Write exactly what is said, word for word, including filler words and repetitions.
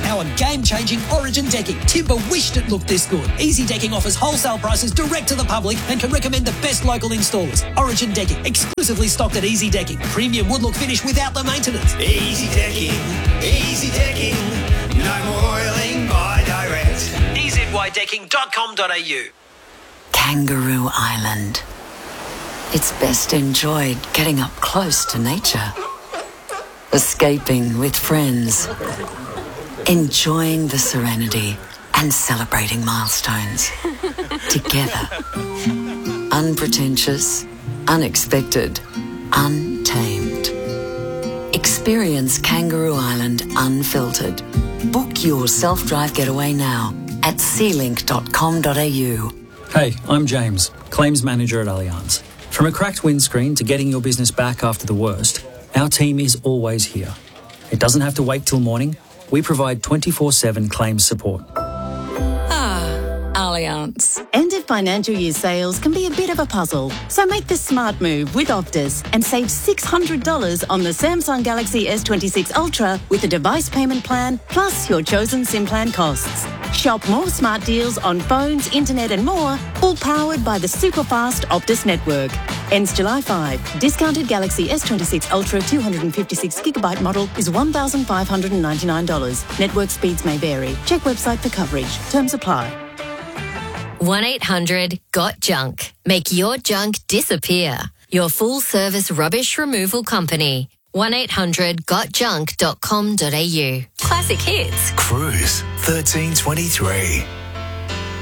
high-powered, game-changing Origin decking. Timber wished it looked this good. Easy Decking offers wholesale prices direct to the public and can recommend the best local installers. Origin Decking, exclusively stocked at Easy Decking. Premium wood look finish without the maintenance. Easy Decking, Easy Decking, no more oiling by direct. e z y decking dot com dot a u. Kangaroo Island. It's best enjoyed getting up close to nature. Escaping with friends. Enjoying the serenity and celebrating milestones. Together. Unpretentious, unexpected, untamed. Experience Kangaroo Island unfiltered. Book your self-drive getaway now at sea link dot com dot a u. Hey, I'm James, Claims Manager at Allianz. From a cracked windscreen to getting your business back after the worst, our team is always here. It doesn't have to wait till morning. We provide twenty-four seven claims support. Ah, Allianz. End of financial year sales can be a bit of a puzzle, so make the smart move with Optus and save six hundred dollars on the Samsung Galaxy S twenty-six Ultra with a device payment plan plus your chosen SIM plan costs. Shop more smart deals on phones, internet and more, all powered by the super-fast Optus network. Ends July fifth. Discounted Galaxy S twenty-six Ultra two hundred fifty-six gigabyte model is one thousand five hundred ninety-nine dollars. Network speeds may vary. Check website for coverage. Terms apply. one eight hundred got junk. Make your junk disappear. Your full-service rubbish removal company. one eight hundred got junk dot com dot a u. Classic hits. Cruise thirteen twenty-three.